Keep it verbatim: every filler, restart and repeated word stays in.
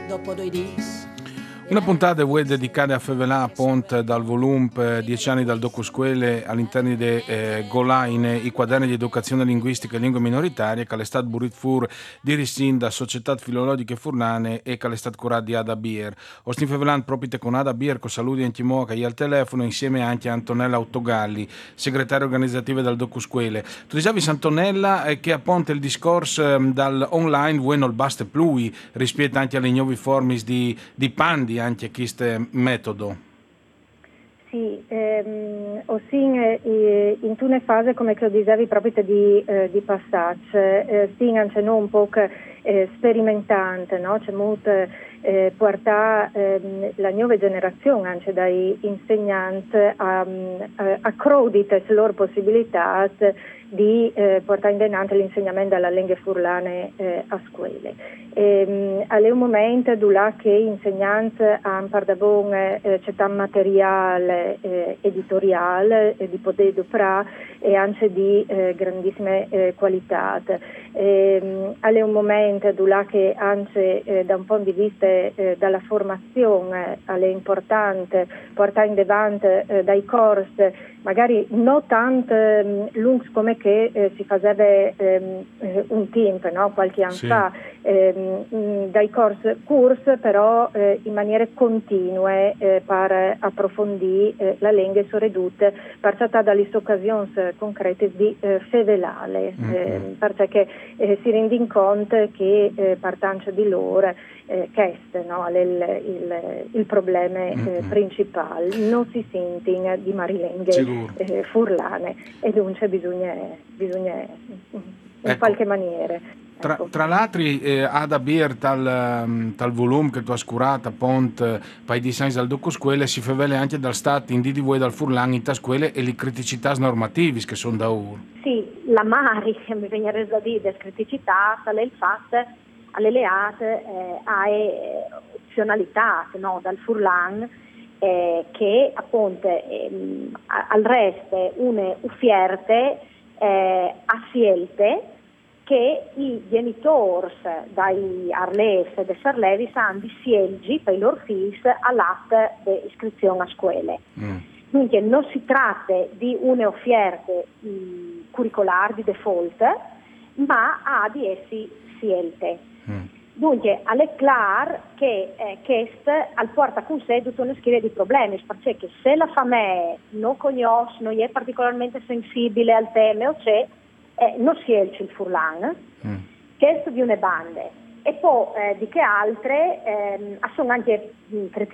dopo due dis. Una puntata vuoi dedicare a Fevelà Pont dal volume dieci anni dal docuscuele all'interno di eh, Golaine, i quaderni di educazione linguistica e lingue minoritarie che all'estat burit fur di Rissin da Società Filologiche Furlane e che all'estat curato di Ada Bier. Ostin Fevelan propite con Ada Bier con saluti in Timoa che al telefono insieme anche a Antonella Autogalli, segretaria organizzativa del docuscuele. Tu dicevi Antonella eh, che a Ponte il discorso eh, dal online vuoi non baste plui rispetto anche alle nuove forme di, di pandi anche questo metodo. Sì, ehm, ossia eh, in una fase come che dicevi proprio di, eh, di passaggio, eh, sì, anche non un po' eh, sperimentante, no? C'è molto eh, portare ehm, la nuova generazione anche dai insegnanti a, a, a credere le loro possibilità di eh, portare in denante l'insegnamento della lingua furlane eh, a scuole. E, è un momento dove che gli insegnanti hanno parlato eh, c'è tanto materiale eh, editoriale eh, di poter doprare e anche di eh, grandissime eh, qualità. E, è un momento dove che anche eh, da un punto di vista eh, della formazione è importante portare in avanti eh, dai corsi magari non tanto eh, lunghi come che eh, si faceva eh, un tempo, no? Qualche anno sì. fa, eh, dai corsi corsi però eh, in maniera continue eh, per approfondire eh, la lingua e soprattutto per trattare dalle occasioni concrete di eh, fevelale, mm-hmm. eh, perché eh, si rende in conto che eh, partanza di loro eh, questo no? il, il, il problema eh, mm-hmm. principale, non si sentono di marilenghe Eh, furlane e dunque bisogna, bisogna in ecco. qualche maniera tra, ecco. tra l'altro eh, Ada Bier tal, tal volume che tu hai scurato Pont pai design dal docuscuele si fevele anche dal stato in di voi dal furlan in tasquele e le criticità normative che sono da ur sì, la mari mi viene resa di le criticità sale il fatto alle leate eh, a opzionalità no, dal furlan Eh, che appunto ehm, al resto une uffierte eh, a scelte che i genitori dai Arles e dei Sarlevis hanno di scelgi per i loro figli all'atto di iscrizione a scuole. Mm. Quindi non si tratta di une offerte mh, curricolari di default, ma ha di essi scelte. Mm. Dunque, è chiaro che eh, questo al porta con sé tutta una serie di problemi, perché se la famiglia non conosce, non è particolarmente sensibile al tema, o c'è, eh, non si elce il furlan, mm. questo di una bande. E poi eh, di che altre eh, sono anche mh,